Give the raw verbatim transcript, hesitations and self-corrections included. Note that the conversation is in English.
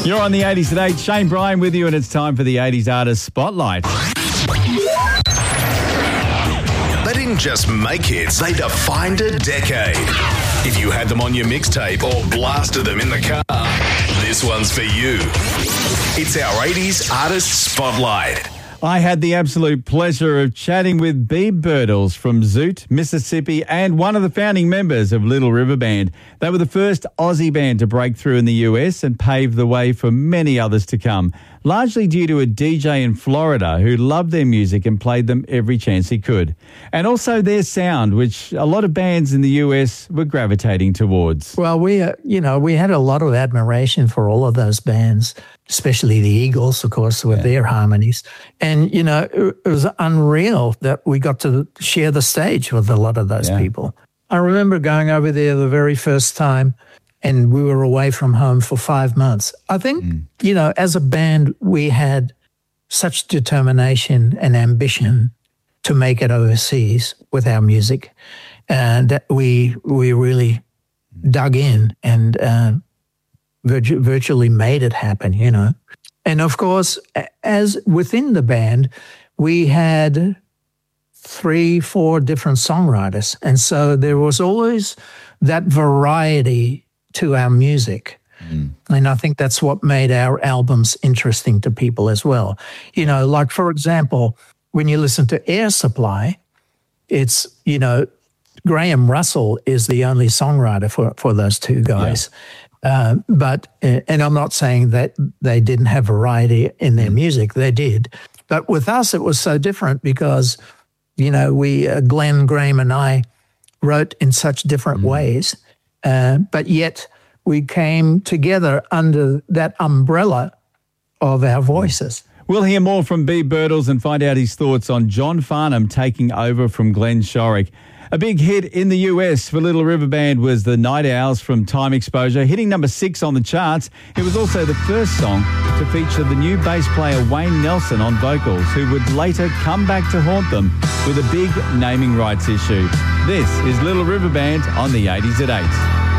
You're on the eighties at eight. Shane Bryan with you, and it's time for the eighties Artist Spotlight. They didn't just make hits, they defined a decade. If you had them on your mixtape or blasted them in the car, this one's for you. It's our eighties Artist Spotlight. I had the absolute pleasure of chatting with Bea Birtles from Zoot, Mississippi, and one of the founding members of Little River Band. They were the first Aussie band to break through in the U S and paved the way for many others to come, largely due to a D J in Florida who loved their music and played them every chance he could. And also their sound, which a lot of bands in the U S were gravitating towards. Well, we, uh, you know, we had a lot of admiration for all of those bands, especially the Eagles, of course, with yeah. their harmonies. And, you know, it, it was unreal that we got to share the stage with a lot of those yeah. people. I remember going over there the very first time, and we were away from home for five months. I think, mm. you know, as a band, we had such determination and ambition to make it overseas with our music, and that we we really dug in and uh, virtu- virtually made it happen, you know. And of course, as within the band, we had three, four different songwriters, and so there was always that variety to our music. Mm. And I think that's what made our albums interesting to people as well. You know, like, for example, when you listen to Air Supply, it's, you know, Graham Russell is the only songwriter for, for those two guys. Yeah. Uh, but, and I'm not saying that they didn't have variety in their music, they did. But with us, it was so different because, you know, we, uh, Glenn, Graham and I wrote in such different mm. ways. Uh, but yet we came together under that umbrella of our voices. We'll hear more from Bea Birtles and find out his thoughts on John Farnham taking over from Glenn Shorrock. A big hit in the U S for Little River Band was The Night Owls from Time Exposure, hitting number six on the charts. It was also the first song to feature the new bass player Wayne Nelson on vocals, who would later come back to haunt them with a big naming rights issue. This is Little River Band on the eighties at eight.